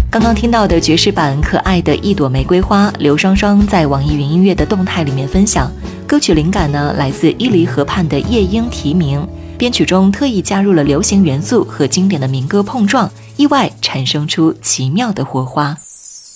刚刚听到的爵士版《可爱的一朵玫瑰花》，刘双双在网易云音乐的动态里面分享，歌曲灵感呢来自伊犁河畔的夜莺啼鸣，编曲中特意加入了流行元素和经典的民歌碰撞，意外产生出奇妙的火花。